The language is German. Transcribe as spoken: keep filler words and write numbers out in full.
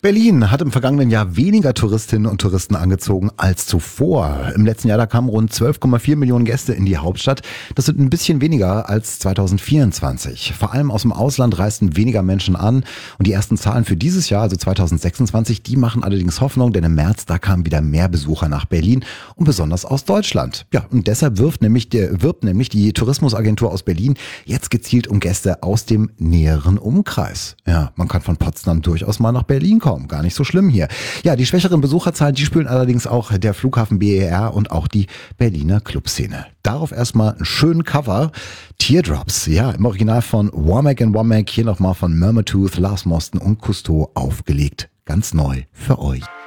Berlin hat im vergangenen Jahr weniger Touristinnen und Touristen angezogen als zuvor. Im letzten Jahr da kamen rund zwölf Komma vier Millionen Gäste in die Hauptstadt. Das sind ein bisschen weniger als zwanzig vierundzwanzig. Vor allem aus dem Ausland reisten weniger Menschen an. Und die ersten Zahlen für dieses Jahr, also zwanzig sechsundzwanzig, die machen allerdings Hoffnung, denn im März, da kamen wieder mehr Besucher nach Berlin und besonders aus Deutschland. Ja, und deshalb wirft nämlich, der, wirbt nämlich die Tourismusagentur aus Berlin jetzt gezielt um Gäste aus dem näheren Umkreis. Ja, man kann von Potsdam durchaus mal nach Berlin kommen. Gar nicht so schlimm hier. Ja, die schwächeren Besucherzahlen, die spüren allerdings auch der Flughafen B E R und auch die Berliner Clubszene. Darauf erstmal einen schönen Cover. Teardrops, ja, im Original von Womack and Womack, hier nochmal von Murmurtooth, Lars Mosten und Cousteau aufgelegt. Ganz neu für euch.